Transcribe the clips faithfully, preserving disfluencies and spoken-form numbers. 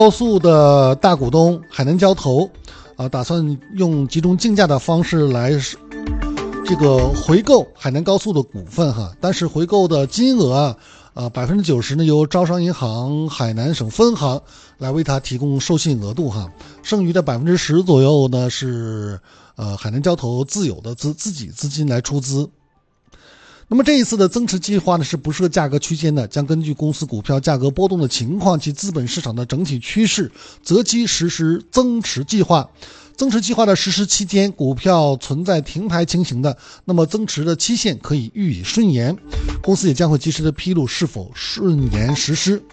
高速的大股东海南交投啊，打算用集中竞价的方式来这个回购海南高速的股份哈，但是回购的金额啊，呃百分之九十呢由招商银行海南省分行来为他提供授信额度哈，剩余的百分之十左右呢是呃海南交投自有的资自己资金来出资。那么这一次的增持计划呢是不设价格区间的，将根据公司股票价格波动的情况及资本市场的整体趋势，择机实施增持计划。增持计划的实施期间，股票存在停牌情形的，那么增持的期限可以予以顺延，公司也将会及时的披露是否顺延实施。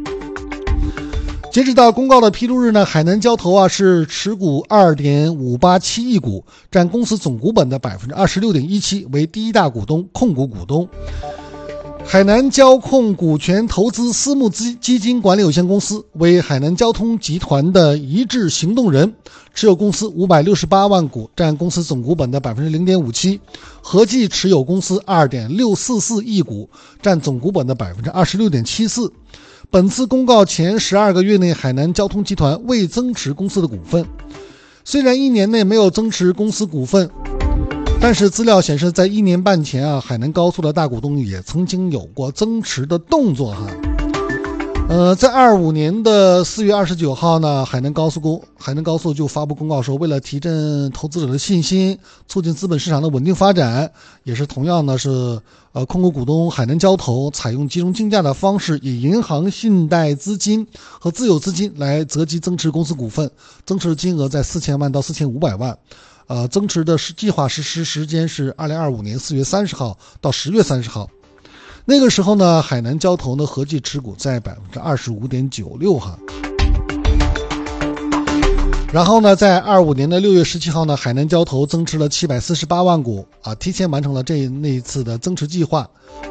截止到公告的披露日呢，海南交投啊是持股 二点五八七亿股，占公司总股本的 百分之二十六点一七， 为第一大股东控股股东。海南交控股权投资私募基金管理有限公司为海南交通集团的一致行动人，持有公司五百六十八万股，占公司总股本的 百分之零点五七， 合计持有公司 二点六四四亿股，占总股本的 百分之二十六点七四。本次公告前十二个月内，海南交通集团未增持公司的股份。虽然一年内没有增持公司股份，但是资料显示，在一年半前啊，海南高速的大股东也曾经有过增持的动作哈。呃，在二五年的四月二十九号呢，海南高速公海南高速就发布公告说，为了提振投资者的信心，促进资本市场的稳定发展，也是同样呢是呃控股股东海南交投采用集中竞价的方式，以银行信贷资金和自有资金来择机增持公司股份，增持金额在四千万到四千五百万。呃，增持的计划实施时间是二零二五年四月三十号到十月三十号。那个时候呢，海南交投呢合计持股在 百分之二十五点九六 哈。然后呢，在二五年的六月十七号呢，海南交投增持了七百四十八万股啊，提前完成了这那一次的增持计划。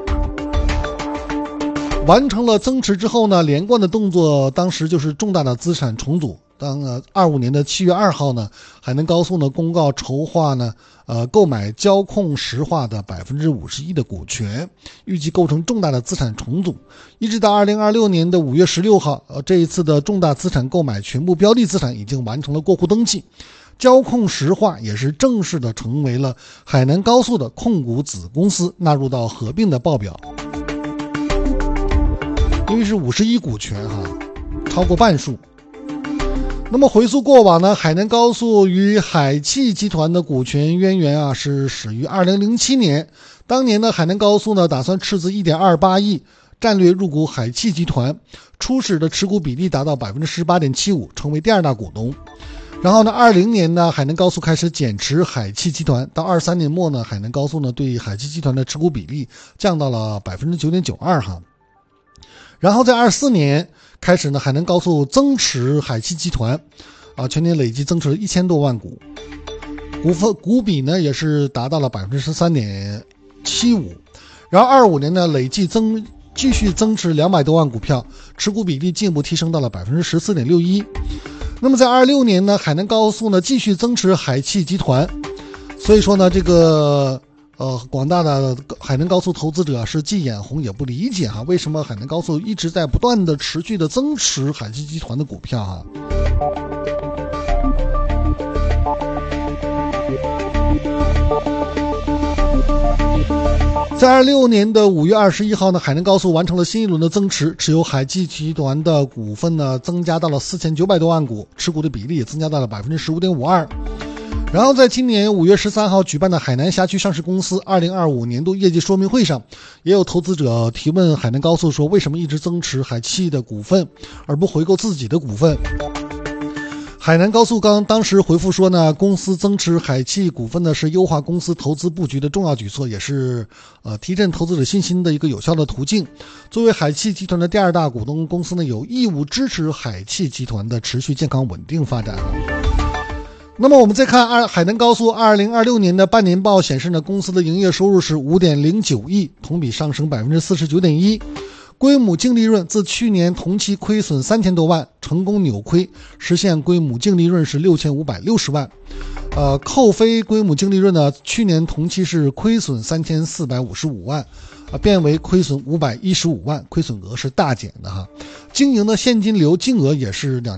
完成了增持之后呢，连贯的动作当时就是重大的资产重组。当呃二五年的七月二号呢，海南高速呢公告筹划呢呃购买交控石化的 百分之五十一 的股权，预计构成重大的资产重组。一直到二零二六年的五月十六号，呃这一次的重大资产购买全部标的资产已经完成了过户登记，交控石化也是正式的成为了海南高速的控股子公司，纳入到合并的报表。因为是五十一股权哈，超过半数。那么回溯过往呢，海南高速与海汽集团的股权渊源啊是始于二零零七年。当年呢，海南高速呢打算斥资 一点二八亿战略入股海汽集团，初始的持股比例达到 百分之十八点七五， 成为第二大股东。然后呢，二零年呢，海南高速开始减持海汽集团，到二三年末呢，海南高速呢对海汽集团的持股比例降到了 百分之九点九二 哈。然后在二四年开始呢，海南高速增持海汽集团，啊，全年累计增持了一千多万股，股份股比呢也是达到了 百分之十三点七五。然后二五年呢，累计增继续增持两百多万股票，持股比例进一步提升到了 百分之十四点六一。那么在二六年呢，海南高速呢继续增持海汽集团，所以说呢，这个呃，广大的海南高速投资者是既眼红也不理解哈，为什么海南高速一直在不断的持续的增持海汽集团的股票哈？在二六年的五月二十一号呢，海南高速完成了新一轮的增持，持有海汽集团的股份呢增加到了四千九百多万股，持股的比例也增加到了 百分之十五点五二。然后在今年五月十三号举办的海南辖区上市公司二零二五年度业绩说明会上，也有投资者提问海南高速说，为什么一直增持海汽的股份而不回购自己的股份？海南高速刚当时回复说呢，公司增持海汽股份呢是优化公司投资布局的重要举措，也是呃提振投资者信心的一个有效的途径。作为海汽集团的第二大股东，公司呢有义务支持海汽集团的持续健康稳定发展。那么我们再看二海南高速二零二六年的半年报显示呢，公司的营业收入是 五点零九亿，同比上升 百分之四十九点一。归母净利润自去年同期亏损三千多万，成功扭亏，实现归母净利润是六千五百六十万。呃，扣非归母净利润呢，去年同期是亏损三千四百五十五万，啊，变为亏损五百一十五万，亏损额是大减的哈。经营的现金流净额也是两